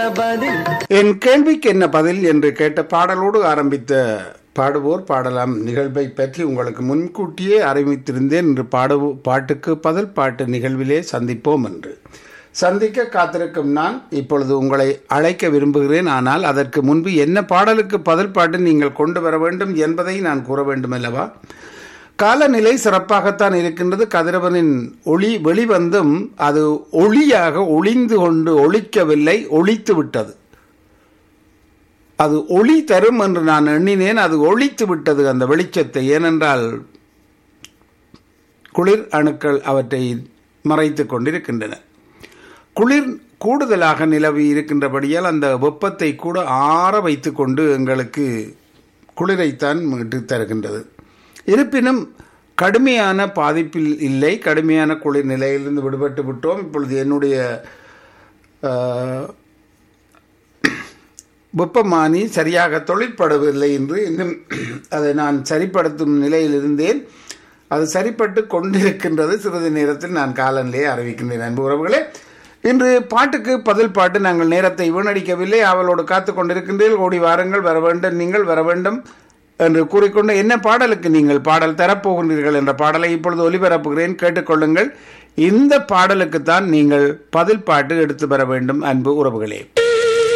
பதில்? என் கேள்விக்கு என்ன பதில் என்று கேட்ட பாடலோடு ஆரம்பித்த பாடுவோர் பாடலாம் நிகழ்வை பற்றி உங்களுக்கு முன்கூட்டியே அறிவித்திருந்தேன். என்று பாட்டுக்கு பதில் பாட்டு நிகழ்விலே சந்திப்போம் என்று. சந்திக்க காத்திருக்கும் நான் இப்பொழுது உங்களை அழைக்க விரும்புகிறேன். ஆனால் அதற்கு முன்பு என்ன பாடலுக்கு பதில் பாட்டு நீங்கள் கொண்டு வர வேண்டும் என்பதை நான் கூற வேண்டும் அல்லவா? காலநிலை சிறப்பாகத்தான் இருக்கின்றது. கதிரவனின் ஒளி வெளிவந்தும் அது ஒளியாக ஒளிந்து கொண்டு ஒளிக்கவில்லை, ஒளித்து விட்டது. அது ஒளி தரும் என்று நான் எண்ணினேன், அது ஒளித்து விட்டது அந்த வெளிச்சத்தை. ஏனென்றால் குளிர் அணுக்கள் அவற்றை மறைத்து கொண்டிருக்கின்றன. குளிர் கூடுதலாக நிலவி இருக்கின்றபடியால் அந்த வெப்பத்தை கூட ஆற வைத்து கொண்டு எங்களுக்கு குளிரைத்தான் மீட்டு தருகின்றது. இருப்பினும் கடுமையான பாதிப்பில் இல்லை, கடுமையான குளிர் நிலையிலிருந்து விடுபட்டு விட்டோம். இப்பொழுது என்னுடைய வெப்பமானி சரியாக தொழிற்படவில்லை என்று இன்னும் அதை நான் சரிப்படுத்தும் நிலையில் இருந்தேன். அது சரிப்பட்டு கொண்டிருக்கின்றது. சிறிது நேரத்தில் நான் காலநிலையை அறிவிக்கின்றேன். அன்பு உறவுகளே, இன்று பாட்டுக்கு பதில் பாட்டு நாங்கள் நேரத்தை வீணடிக்கவில்லை. அவளோடு காத்து கொண்டிருக்கின்றீர்கள். ஓடி வாருங்கள், வர வேண்டும், நீங்கள் வர வேண்டும் என்று கூறிக்கொண்டு என்ன பாடலுக்கு நீங்கள் பாடல் தரப்போகின்றீர்கள் என்ற பாடலை இப்பொழுது ஒலிபரப்புகிறேன், கேட்டுக்கொள்ளுங்கள். இந்த பாடலுக்குத்தான் நீங்கள் பதில் பாட்டு எடுத்து வர வேண்டும் அன்பு உறவுகளே.